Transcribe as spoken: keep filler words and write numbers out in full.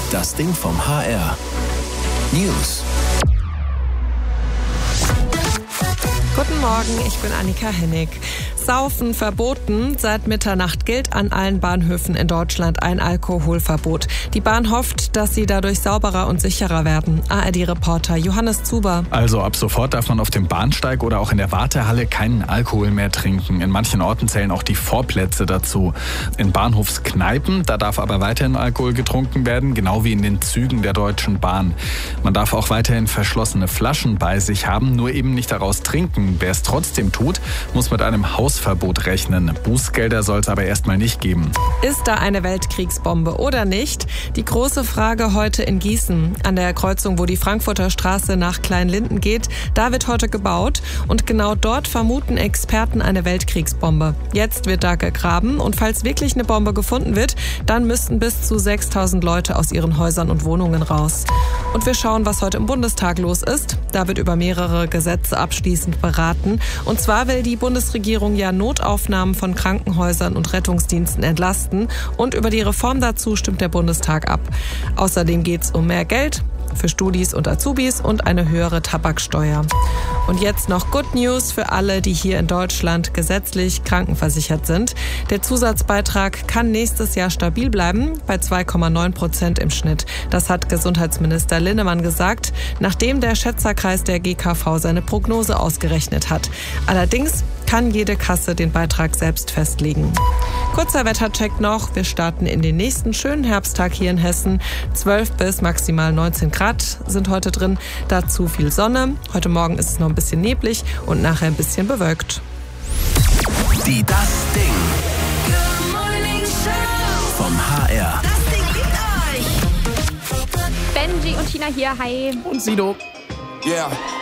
Das Ding vom H R. News. Guten Morgen, ich bin Annika Hennig. Saufen verboten. Seit Mitternacht gilt an allen Bahnhöfen in Deutschland ein Alkoholverbot. Die Bahn hofft, dass sie dadurch sauberer und sicherer werden. A R D-Reporter Johannes Zuber. Also ab sofort darf man auf dem Bahnsteig oder auch in der Wartehalle keinen Alkohol mehr trinken. In manchen Orten zählen auch die Vorplätze dazu. In Bahnhofskneipen, da darf aber weiterhin Alkohol getrunken werden, genau wie in den Zügen der Deutschen Bahn. Man darf auch weiterhin verschlossene Flaschen bei sich haben, nur eben nicht daraus trinken. Wer es trotzdem tut, muss mit einem Hausverbot rechnen. Bußgelder soll es aber erstmal nicht geben. Ist da eine Weltkriegsbombe oder nicht? Die große Frage heute in Gießen. An der Kreuzung, wo die Frankfurter Straße nach Kleinlinden geht, da wird heute gebaut. Und genau dort vermuten Experten eine Weltkriegsbombe. Jetzt wird da gegraben und falls wirklich eine Bombe gefunden wird, dann müssten bis zu sechstausend Leute aus ihren Häusern und Wohnungen raus. Und wir schauen, was heute im Bundestag los ist. Da wird über mehrere Gesetze abschließend beraten. Und zwar will die Bundesregierung ja Notaufnahmen von Krankenhäusern und Rettungsdiensten entlasten. Und über die Reform dazu stimmt der Bundestag ab. Außerdem geht es um mehr Geld für Studis und Azubis und eine höhere Tabaksteuer. Und jetzt noch Good News für alle, die hier in Deutschland gesetzlich krankenversichert sind. Der Zusatzbeitrag kann nächstes Jahr stabil bleiben, bei zwei Komma neun Prozent im Schnitt. Das hat Gesundheitsminister Linnemann gesagt, nachdem der Schätzerkreis der G K V seine Prognose ausgerechnet hat. Allerdings kann jede Kasse den Beitrag selbst festlegen. Kurzer Wettercheck noch. Wir starten in den nächsten schönen Herbsttag hier in Hessen. zwölf bis maximal neunzehn Grad sind heute drin. Dazu viel Sonne. Heute Morgen ist es noch ein bisschen neblig und nachher ein bisschen bewölkt. Die Das Ding vom H R. Das Ding liegt euch. Benji und Tina hier, hi. Und Sido. Yeah.